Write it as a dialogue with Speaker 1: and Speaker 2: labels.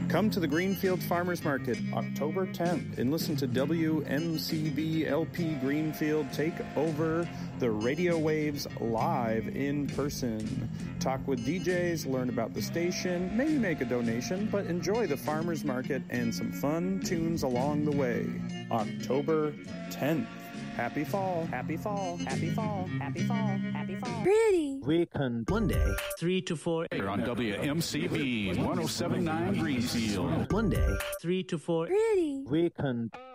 Speaker 1: Come to the Greenfield Farmers Market October 10th and listen to WMCB LP Greenfield take over the radio waves live in person. Talk with DJs, learn about the station, maybe make a donation, but enjoy the farmers market and some fun tunes along the way. October 10th. Happy fall. Happy fall. Happy fall. Happy fall. Happy fall.
Speaker 2: Pretty.
Speaker 3: Weekend Monday,
Speaker 4: 3 to 4
Speaker 5: on WMCB 107.9 Greenfield.
Speaker 3: Monday,
Speaker 4: 3 to 4
Speaker 2: Pretty.
Speaker 3: Weekend